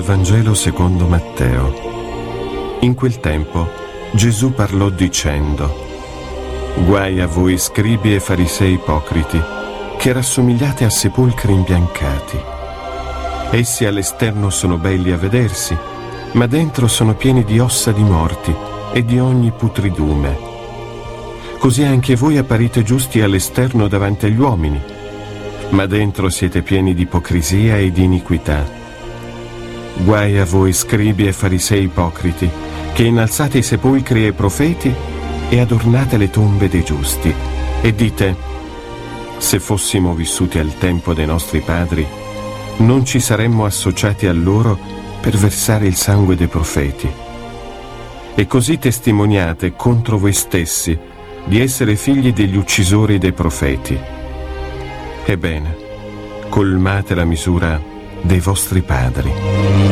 Vangelo secondo Matteo. In quel tempo Gesù parlò dicendo: Guai a voi scribi e farisei ipocriti, che rassomigliate a sepolcri imbiancati. Essi all'esterno sono belli a vedersi, ma dentro sono pieni di ossa di morti e di ogni putridume. Così anche voi apparite giusti all'esterno davanti agli uomini, ma dentro siete pieni di ipocrisia e di iniquità. Guai a voi scribi e farisei ipocriti, che innalzate i sepolcri e i profeti e adornate le tombe dei giusti, e dite: se fossimo vissuti al tempo dei nostri padri, non ci saremmo associati a loro per versare il sangue dei profeti. E così testimoniate contro voi stessi di essere figli degli uccisori dei profeti. Ebbene, colmate la misura dei vostri padri.